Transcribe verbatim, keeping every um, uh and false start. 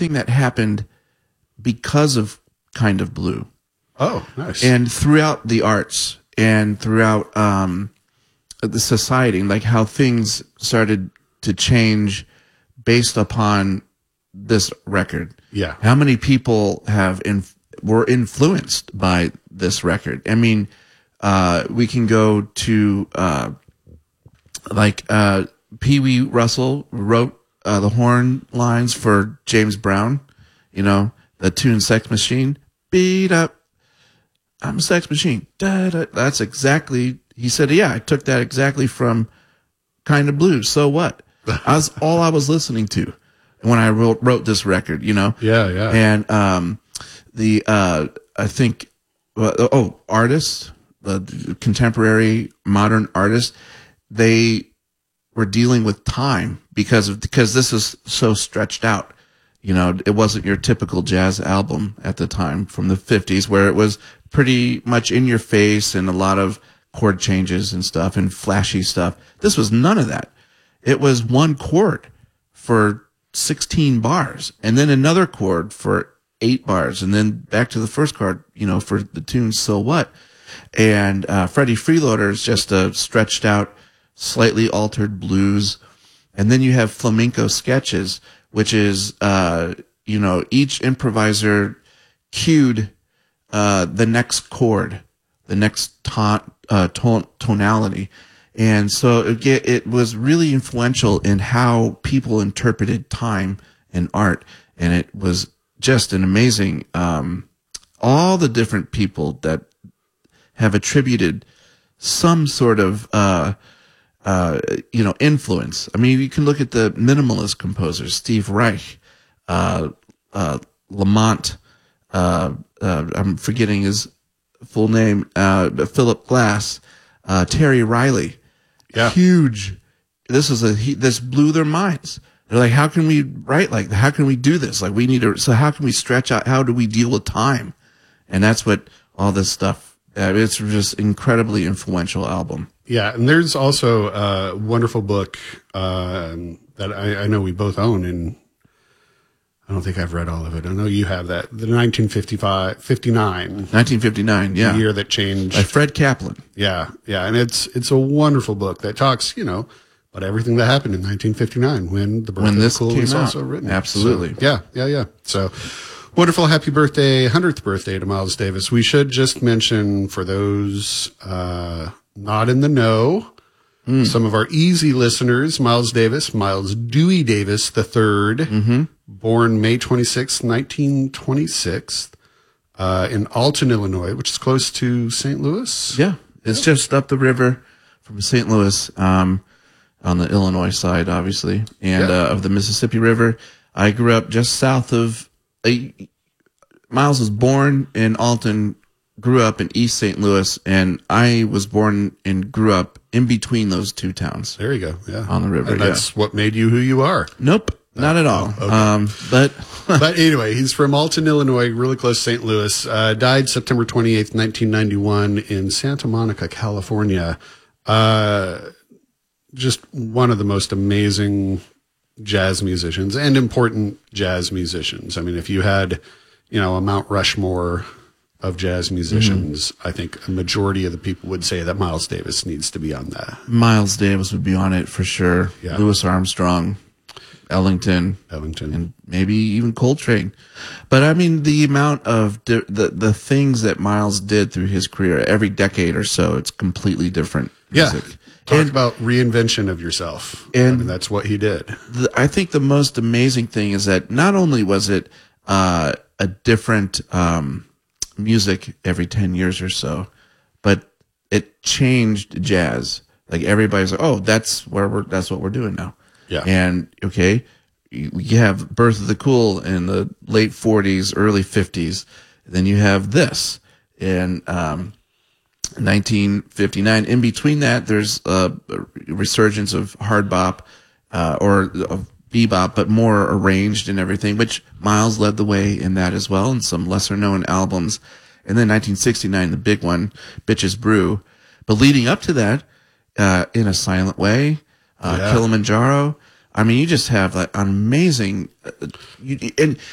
everything that happened because of Kind of Blue. Oh, nice. And throughout the arts and throughout um, the society, like how things started to change based upon this record. Yeah. How many people have in, were influenced by this record? I mean, uh, we can go to uh, like uh, Pee Wee Russell wrote uh, the horn lines for James Brown. You know, the tune "Sex Machine." Beat up. I'm a sex machine. Da, da. That's exactly, he said, yeah, I took that exactly from Kind of Blue. So what? I was all I was listening to when I wrote, wrote this record, you know? Yeah, yeah. And um, the, uh, I think, uh, oh, artists, the contemporary modern artists, they were dealing with time because of, because this is so stretched out. You know, it wasn't your typical jazz album at the time from the fifties where it was pretty much in your face and a lot of chord changes and stuff and flashy stuff. This was none of that. It was one chord for sixteen bars and then another chord for eight bars and then back to the first chord, you know, for the tune So What? And uh, Freddie Freeloader is just a stretched out, slightly altered blues. And then you have flamenco sketches, which is, uh, you know, each improviser cued uh, the next chord, the next ton, uh, ton, tonality. And so it, it was really influential in how people interpreted time and art. And it was just an amazing, um, all the different people that have attributed some sort of, uh, uh, you know, influence. I mean, you can look at the minimalist composers, Steve Reich, uh, uh, Lamont, uh, uh, I'm forgetting his full name, uh, Philip Glass, uh, Terry Riley. Yeah. Huge. This is a, he, this blew their minds. They're like, how can we write like, how can we do this? Like we need to, so how can we stretch out? How do we deal with time? And that's what all this stuff, uh, it's just incredibly influential album. Yeah, and there's also a wonderful book uh, that I, I know we both own, and I don't think I've read all of it. I know you have that, the nineteen fifty-five, fifty-nine. nineteen fifty-nine, yeah. The year that changed. By Fred Kaplan. Yeah, yeah, and it's it's a wonderful book that talks, you know, about everything that happened in nineteen fifty-nine when the Birth when of this the Cool came was out. also written. Absolutely. So, yeah, yeah, yeah. So wonderful, happy birthday, one hundredth birthday to Miles Davis. We should just mention for those uh, not in the know, mm. some of our easy listeners, Miles Davis, Miles Dewey Davis the third, mm-hmm. born May twenty-sixth, nineteen twenty-six, uh, in Alton, Illinois, which is close to Saint Louis. Yeah, it's yeah. just up the river from Saint Louis, um, on the Illinois side, obviously, and yeah. uh, of the Mississippi River. I grew up just south of, uh, Miles was born in Alton, grew up in East Saint Louis, and I was born and grew up in between those two towns. There you go. Yeah. On the river. And that's yeah. what made you who you are. Nope. Not at all. Okay. Um, but, but anyway, he's from Alton, Illinois, really close to Saint Louis, uh, died September twenty-eighth, nineteen ninety-one in Santa Monica, California. Uh, just one of the most amazing jazz musicians and important jazz musicians. I mean, if you had, you know, a Mount Rushmore of jazz musicians, mm-hmm. I think a majority of the people would say that Miles Davis needs to be on that. Miles Davis would be on it for sure. Yeah. Louis Armstrong, Ellington, Ellington, and maybe even Coltrane. But I mean, the amount of di- the the things that Miles did through his career, every decade or so, it's completely different music. Yeah. Talk and, about reinvention of yourself. And I mean, that's what he did. The, I think the most amazing thing is that not only was it uh, a different um, music every ten years or so, but it changed jazz. Like everybody's like, oh, that's where we're, that's what we're doing now. Yeah. And okay, you, you have Birth of the Cool in the late forties, early fifties. Then you have this in um, nineteen fifty-nine. In between that, there's a resurgence of hard bop uh, or of bebop, but more arranged and everything, which Miles led the way in that as well, and some lesser known albums. And then nineteen sixty-nine, the big one, Bitches Brew. But leading up to that, uh, In a Silent Way, uh, yeah. Kilimanjaro. I mean, you just have like an amazing, uh, you, and